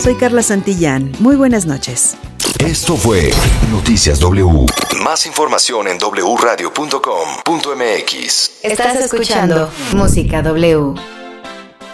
Soy Carla Santillán. Muy buenas noches. Esto fue Noticias W. Más información en wradio.com.mx. Estás escuchando Música W.